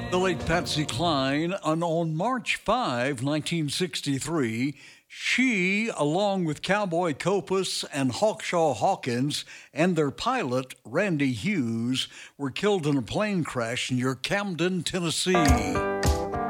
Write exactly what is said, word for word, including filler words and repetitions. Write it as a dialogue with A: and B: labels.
A: The late Patsy Cline, and on March fifth, nineteen sixty-three, she, along with Cowboy Copas and Hawkshaw Hawkins and their pilot, Randy Hughes, were killed in a plane crash near Camden, Tennessee.